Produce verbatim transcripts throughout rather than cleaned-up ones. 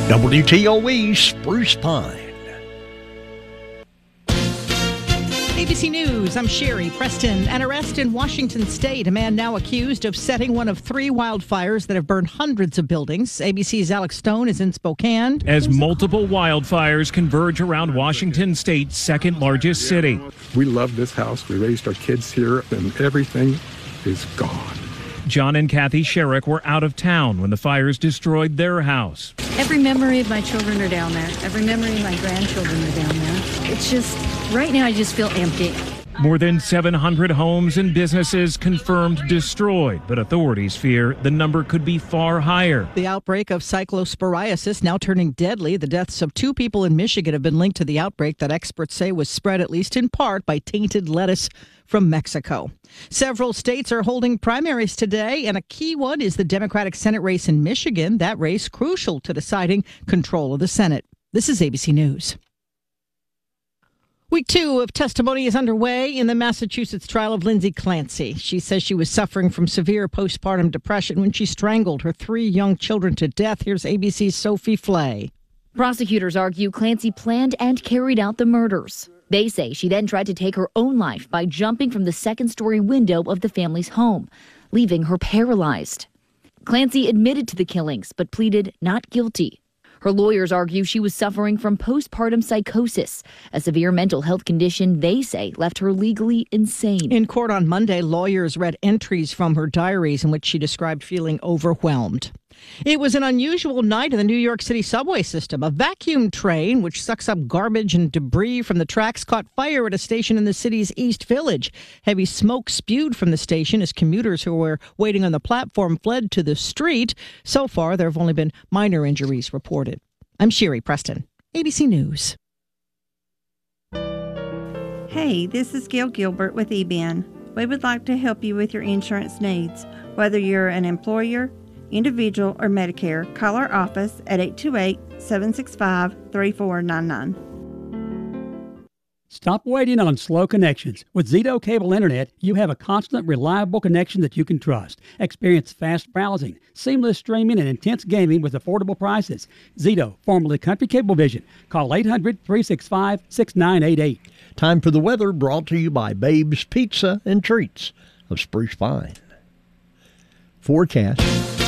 W T O E Spruce Pine. A B C News, I'm Sherry Preston. An arrest in Washington State. A man now accused of setting one of three wildfires that have burned hundreds of buildings. A B C's Alex Stone is in Spokane. As multiple wildfires converge around Washington State's second largest city. We love this house. We raised our kids here, and everything is gone. John and Kathy Sherrick were out of town when the fires destroyed their house. Every memory of my children are down there. Every memory of my grandchildren are down there. It's just, right now I just feel empty. More than seven hundred homes and businesses confirmed destroyed, but authorities fear the number could be far higher. The outbreak of cyclosporiasis now turning deadly. The deaths of two people in Michigan have been linked to the outbreak that experts say was spread at least in part by tainted lettuce from Mexico. Several states are holding primaries today, and a key one is the Democratic Senate race in Michigan. That race crucial to deciding control of the Senate. This is A B C News. Week two of testimony is underway in the Massachusetts trial of Lindsay Clancy. She says she was suffering from severe postpartum depression when she strangled her three young children to death. Here's A B C's Sophie Flay. Prosecutors argue Clancy planned and carried out the murders. They say she then tried to take her own life by jumping from the second-story window of the family's home, leaving her paralyzed. Clancy admitted to the killings, but pleaded not guilty. Her lawyers argue she was suffering from postpartum psychosis, a severe mental health condition they say left her legally insane. In court on Monday, lawyers read entries from her diaries in which she described feeling overwhelmed. It was an unusual night in the New York City subway system. A vacuum train, which sucks up garbage and debris from the tracks, caught fire at a station in the city's East Village. Heavy smoke spewed from the station as commuters who were waiting on the platform fled to the street. So far, there have only been minor injuries reported. I'm Sherry Preston, A B C News. Hey, this is Gail Gilbert with E B I N. We would like to help you with your insurance needs. Whether you're an employer, individual, or Medicare, call our office at eight two eight, seven six five, three four nine nine. Stop waiting on slow connections. With Zito Cable Internet, you have a constant, reliable connection that you can trust. Experience fast browsing, seamless streaming, and intense gaming with affordable prices. Zito, formerly Country Cablevision. Call eight hundred, three six five, six nine eight eight. Time for the weather, brought to you by Babe's Pizza and Treats of Spruce Pine. Forecast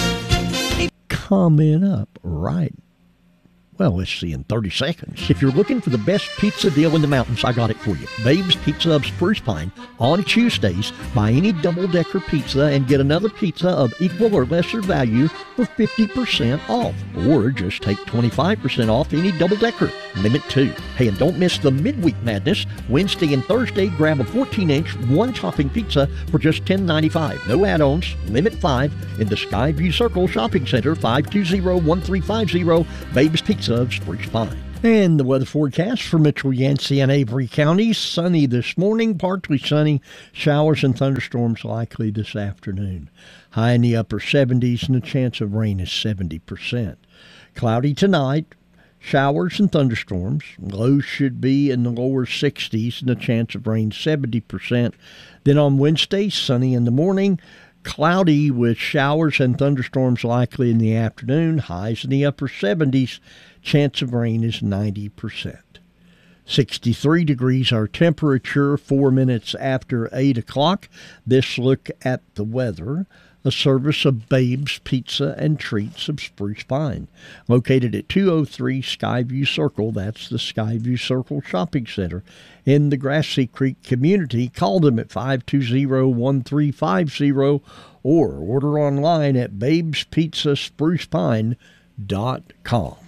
coming up right. Well, let's see, in thirty seconds. If you're looking for the best pizza deal in the mountains, I got it for you. Babe's Pizza of Spruce Pine. On Tuesdays, buy any double-decker pizza and get another pizza of equal or lesser value for fifty percent off. Or just take twenty-five percent off any double-decker. Limit two. Hey, and don't miss the midweek madness. Wednesday and Thursday, grab a fourteen inch, one-topping pizza for just ten ninety-five. No add-ons. Limit five in the Skyview Circle Shopping Center, five two zero, one three five zero. Babe's Pizza of Spruce Pine. And the weather forecast for Mitchell, Yancey, and Avery counties. Sunny this morning, partly sunny. Showers and thunderstorms likely this afternoon. High in the upper seventies, and the chance of rain is seventy percent. Cloudy tonight. Showers and thunderstorms. Lows should be in the lower sixties, and the chance of rain seventy percent. Then on Wednesday, sunny in the morning. Cloudy with showers and thunderstorms likely in the afternoon. Highs in the upper seventies. Chance of rain is ninety percent. sixty-three degrees our temperature, four minutes after eight o'clock. This look at the weather, a service of Babe's Pizza and Treats of Spruce Pine. Located at two oh three Skyview Circle, that's the Skyview Circle Shopping Center in the Grassy Creek community. Call them at five two zero, one three five zero or order online at babes pizza spruce pine dot com.